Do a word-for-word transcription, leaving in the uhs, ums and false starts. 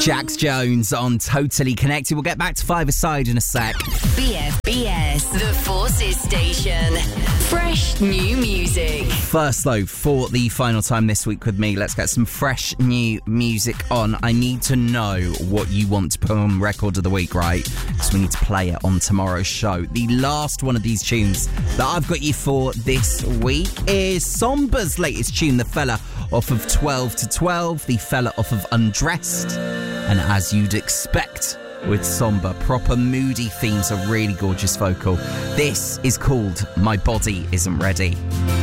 Jax Jones on Totally Connected. We'll get back to Five Aside in a sec. B F B S, the Forces Station. Fresh new music. First, though, for the final time this week with me, let's get some fresh new music on. I need to know what you want to put on Record of the Week, right? Because we need to play it on tomorrow's show. The last one of these tunes that I've got you for this week is Somba's latest tune, The Fella, off of twelve to twelve, The Fella off of Undressed. And as you'd expect with Somba, proper moody themes, a really gorgeous vocal. This is called My Body Isn't Ready.